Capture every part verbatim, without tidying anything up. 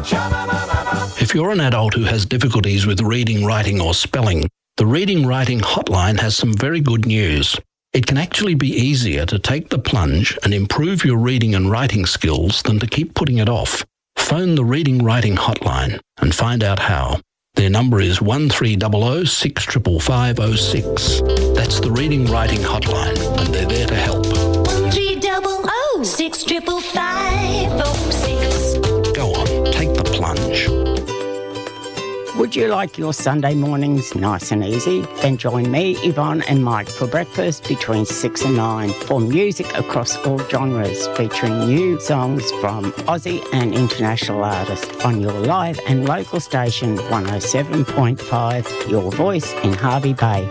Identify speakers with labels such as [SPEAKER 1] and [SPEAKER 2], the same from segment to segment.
[SPEAKER 1] If you're an adult who has difficulties with reading, writing or spelling, the Reading Writing Hotline has some very good news. It can actually be easier to take the plunge and improve your reading and writing skills than to keep putting it off. Phone the Reading Writing Hotline and find out how. Their number is one three zero zero six five five zero six. That's the Reading Writing Hotline, and they're there to help.
[SPEAKER 2] one three zero zero six five five zero six.
[SPEAKER 1] Go on, take the plunge.
[SPEAKER 3] Would you like your Sunday mornings nice and easy? Then join me, Yvonne and Mike for breakfast between six and nine for music across all genres, featuring new songs from Aussie and international artists on your live and local station one oh seven point five, Your Voice in Hervey Bay.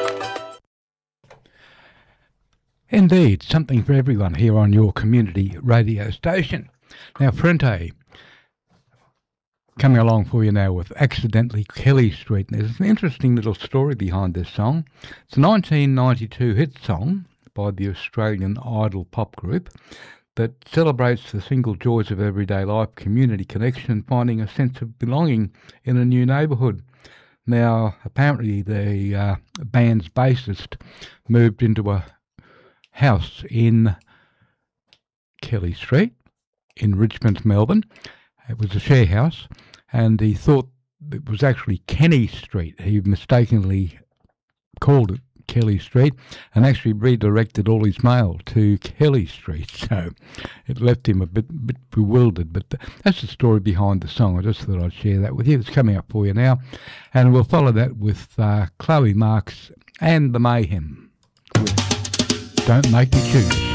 [SPEAKER 4] Indeed, something for everyone here on your community radio station. Now, Frente, coming along for you now with Accidentally Kelly Street. And there's an interesting little story behind this song. It's a nineteen ninety-two hit song by the Australian Idol pop group that celebrates the single joys of everyday life, community connection and finding a sense of belonging in a new neighbourhood. Now, apparently the uh, band's bassist moved into a house in Kelly Street in Richmond, Melbourne. It was a share house, and he thought it was actually Kenny Street. He mistakenly called it Kelly Street and actually redirected all his mail to Kelly Street. So it left him a bit, bit bewildered. But that's the story behind the song. I just thought I'd share that with you. It's coming up for you now. And we'll follow that with uh, Chloe Marks and the Mayhem with Don't Make Me Choose.